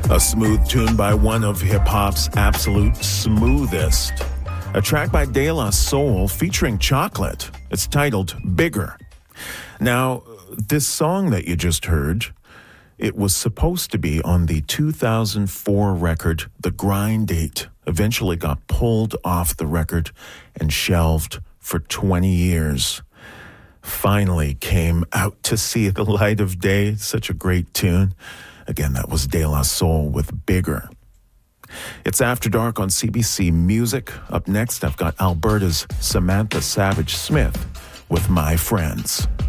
A smooth tune by one of hip-hop's absolute smoothest. A track by De La Soul featuring Chocolate. It's titled Bigger. Now, this song that you just heard, it was supposed to be on the 2004 record, The Grind Date. Eventually got pulled off the record and shelved for 20 years. Finally came out to see the light of day. Such a great tune. Again, that was De La Soul with Bigger. It's After Dark on CBC Music. Up next, I've got Alberta's Samantha Savage Smith with My Friends.